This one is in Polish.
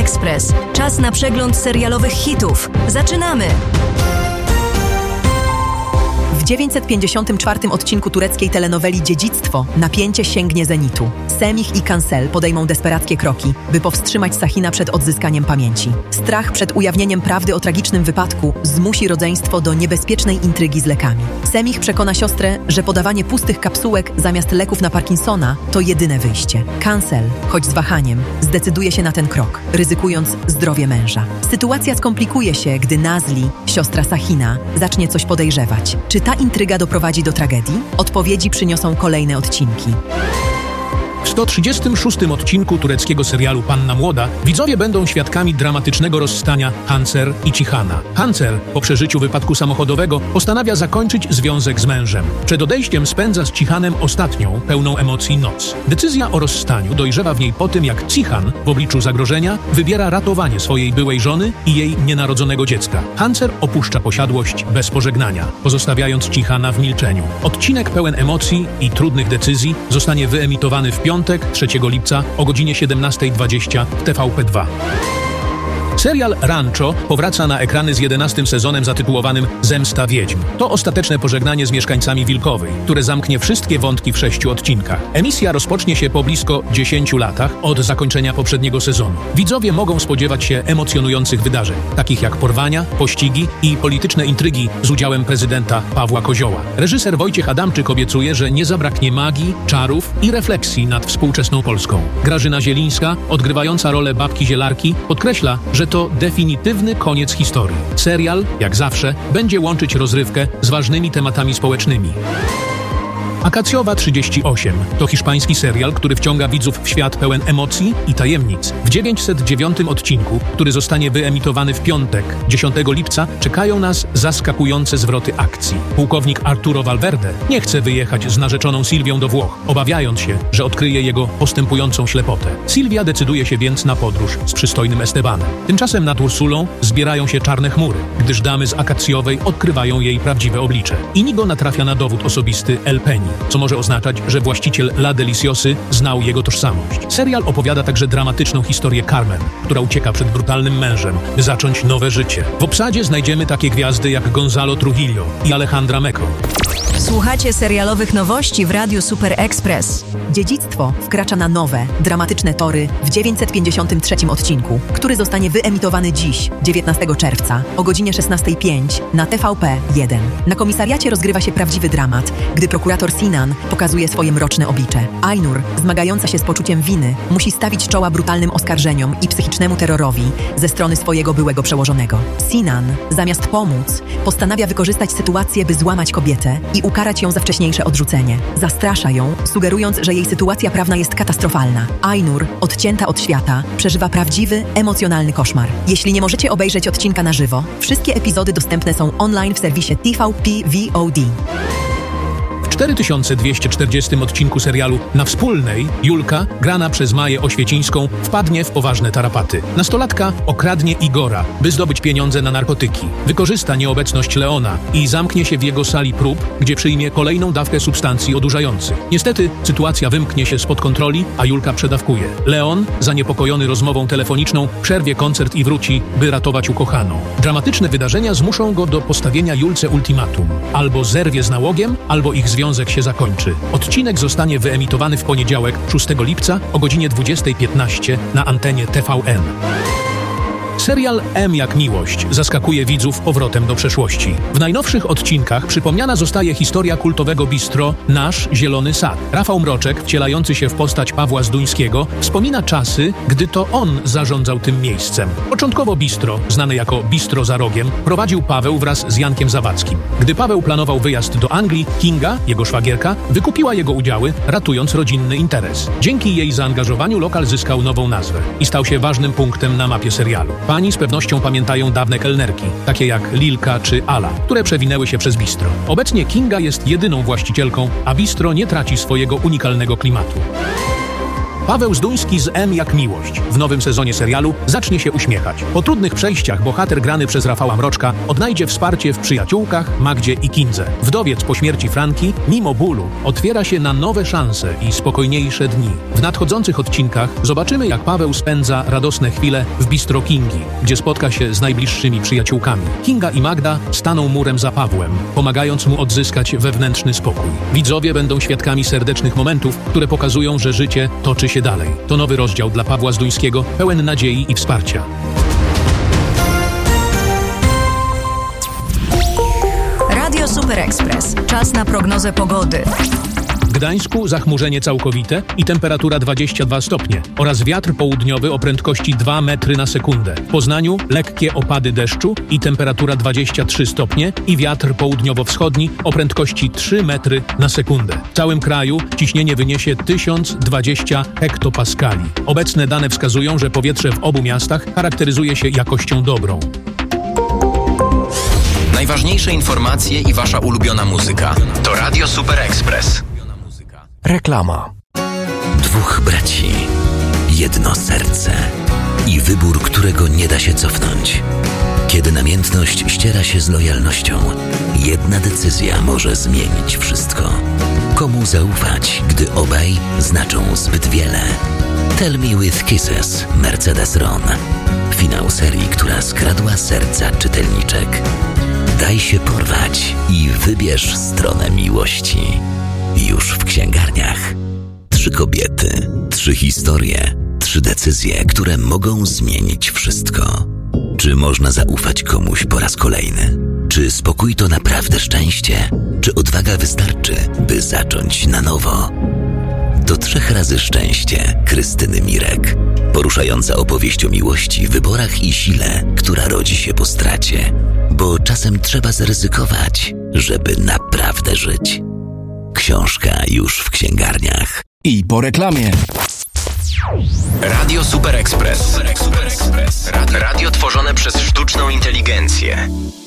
Express. Czas na przegląd serialowych hitów. Zaczynamy! W 954 odcinku tureckiej telenoweli Dziedzictwo napięcie sięgnie zenitu. Semih i Cancel podejmą desperackie kroki, by powstrzymać Sahina przed odzyskaniem pamięci. Strach przed ujawnieniem prawdy o tragicznym wypadku zmusi rodzeństwo do niebezpiecznej intrygi z lekami. Semih przekona siostrę, że podawanie pustych kapsułek zamiast leków na Parkinsona to jedyne wyjście. Cancel, choć z wahaniem, zdecyduje się na ten krok, ryzykując zdrowie męża. Sytuacja skomplikuje się, gdy Nazli, siostra Sahina, zacznie coś podejrzewać. Czy ta intryga doprowadzi do tragedii? Odpowiedzi przyniosą kolejne odcinki. W 136 odcinku tureckiego serialu Panna Młoda widzowie będą świadkami dramatycznego rozstania Hancer i Cihana. Hancer po przeżyciu wypadku samochodowego postanawia zakończyć związek z mężem. Przed odejściem spędza z Cihanem ostatnią, pełną emocji noc. Decyzja o rozstaniu dojrzewa w niej po tym, jak Cihan w obliczu zagrożenia wybiera ratowanie swojej byłej żony i jej nienarodzonego dziecka. Hancer opuszcza posiadłość bez pożegnania, pozostawiając Cihana w milczeniu. Odcinek pełen emocji i trudnych decyzji zostanie wyemitowany w piątek 3 lipca o godzinie 17:20 w TVP2. Serial Rancho powraca na ekrany z 11 sezonem zatytułowanym Zemsta Wiedźm. To ostateczne pożegnanie z mieszkańcami Wilkowej, które zamknie wszystkie wątki w 6 odcinkach. Emisja rozpocznie się po blisko 10 latach od zakończenia poprzedniego sezonu. Widzowie mogą spodziewać się emocjonujących wydarzeń, takich jak porwania, pościgi i polityczne intrygi z udziałem prezydenta Pawła Kozioła. Reżyser Wojciech Adamczyk obiecuje, że nie zabraknie magii, czarów i refleksji nad współczesną Polską. Grażyna Zielińska, odgrywająca rolę babki Zielarki, podkreśla, że to definitywny koniec historii. Serial, jak zawsze, będzie łączyć rozrywkę z ważnymi tematami społecznymi. Akacjowa 38 to hiszpański serial, który wciąga widzów w świat pełen emocji i tajemnic. W 909 odcinku, który zostanie wyemitowany w piątek, 10 lipca, czekają nas zaskakujące zwroty akcji. Pułkownik Arturo Valverde nie chce wyjechać z narzeczoną Silvią do Włoch, obawiając się, że odkryje jego postępującą ślepotę. Silvia decyduje się więc na podróż z przystojnym Estebanem. Tymczasem nad Ursulą zbierają się czarne chmury, gdyż damy z Akacjowej odkrywają jej prawdziwe oblicze. Inigo natrafia na dowód osobisty El Peni, co może oznaczać, że właściciel La Deliciosy znał jego tożsamość. Serial opowiada także dramatyczną historię Carmen, która ucieka przed brutalnym mężem, by zacząć nowe życie. W obsadzie znajdziemy takie gwiazdy jak Gonzalo Trujillo i Alejandra Mecco. Słuchacie serialowych nowości w Radiu Super Express. Dziedzictwo wkracza na nowe, dramatyczne tory w 953 odcinku, który zostanie wyemitowany dziś, 19 czerwca, o godzinie 16:05 na TVP1. Na komisariacie rozgrywa się prawdziwy dramat, gdy prokurator Sinan pokazuje swoje mroczne oblicze. Ainur, zmagająca się z poczuciem winy, musi stawić czoła brutalnym oskarżeniom i psychicznemu terrorowi ze strony swojego byłego przełożonego. Sinan, zamiast pomóc, postanawia wykorzystać sytuację, by złamać kobietę i ukarać ją za wcześniejsze odrzucenie. Zastrasza ją, sugerując, że jej sytuacja prawna jest katastrofalna. Ainur, odcięta od świata, przeżywa prawdziwy, emocjonalny koszmar. Jeśli nie możecie obejrzeć odcinka na żywo, wszystkie epizody dostępne są online w serwisie TVP VOD. W 4240 odcinku serialu Na Wspólnej Julka, grana przez Maję Oświecińską, wpadnie w poważne tarapaty. Nastolatka okradnie Igora, by zdobyć pieniądze na narkotyki. Wykorzysta nieobecność Leona i zamknie się w jego sali prób, gdzie przyjmie kolejną dawkę substancji odurzających. Niestety sytuacja wymknie się spod kontroli, a Julka przedawkuje. Leon, zaniepokojony rozmową telefoniczną, przerwie koncert i wróci, by ratować ukochaną. Dramatyczne wydarzenia zmuszą go do postawienia Julce ultimatum. Albo zerwie z nałogiem, albo ich związek się zakończy. Odcinek zostanie wyemitowany w poniedziałek, 6 lipca o godzinie 20:15 na antenie TVN. Serial M jak miłość zaskakuje widzów powrotem do przeszłości. W najnowszych odcinkach przypomniana zostaje historia kultowego bistro Nasz Zielony Sad. Rafał Mroczek, wcielający się w postać Pawła Zduńskiego, wspomina czasy, gdy to on zarządzał tym miejscem. Początkowo bistro, znane jako Bistro za Rogiem, prowadził Paweł wraz z Jankiem Zawadzkim. Gdy Paweł planował wyjazd do Anglii, Kinga, jego szwagierka, wykupiła jego udziały, ratując rodzinny interes. Dzięki jej zaangażowaniu lokal zyskał nową nazwę i stał się ważnym punktem na mapie serialu. Pani z pewnością pamiętają dawne kelnerki, takie jak Lilka czy Ala, które przewinęły się przez bistro. Obecnie Kinga jest jedyną właścicielką, a bistro nie traci swojego unikalnego klimatu. Paweł Zduński z M jak miłość w nowym sezonie serialu zacznie się uśmiechać. Po trudnych przejściach bohater grany przez Rafała Mroczka odnajdzie wsparcie w przyjaciółkach, Magdzie i Kindze. Wdowiec po śmierci Franki, mimo bólu, otwiera się na nowe szanse i spokojniejsze dni. W nadchodzących odcinkach zobaczymy, jak Paweł spędza radosne chwile w bistro Kingi, gdzie spotka się z najbliższymi przyjaciółkami. Kinga i Magda staną murem za Pawłem, pomagając mu odzyskać wewnętrzny spokój. Widzowie będą świadkami serdecznych momentów, które pokazują, że życie toczy się dalej. To nowy rozdział dla Pawła Zduńskiego, pełen nadziei i wsparcia. Radio Super Express. Czas na prognozę pogody. W Gdańsku zachmurzenie całkowite i temperatura 22 stopnie oraz wiatr południowy o prędkości 2 metry na sekundę. W Poznaniu lekkie opady deszczu i temperatura 23 stopnie i wiatr południowo-wschodni o prędkości 3 metry na sekundę. W całym kraju ciśnienie wyniesie 1020 hektopaskali. Obecne dane wskazują, że powietrze w obu miastach charakteryzuje się jakością dobrą. Najważniejsze informacje i wasza ulubiona muzyka to Radio Super Express. Reklama. Dwóch braci, jedno serce i wybór, którego nie da się cofnąć. Kiedy namiętność ściera się z lojalnością, jedna decyzja może zmienić wszystko. Komu zaufać, gdy obaj znaczą zbyt wiele? Tell Me With Kisses, Mercedes Ron. Finał serii, która skradła serca czytelniczek. Daj się porwać i wybierz stronę miłości. Już w księgarniach. 3 kobiety, 3 historie, 3 decyzje, które mogą zmienić wszystko. Czy można zaufać komuś po raz kolejny? Czy spokój to naprawdę szczęście? Czy odwaga wystarczy, by zacząć na nowo? To 3 razy szczęście Krystyny Mirek. Poruszająca opowieść o miłości, wyborach i sile, która rodzi się po stracie. Bo czasem trzeba zaryzykować, żeby naprawdę żyć. Książka już w księgarniach. I po reklamie. Radio Super Express. Radio tworzone przez sztuczną inteligencję.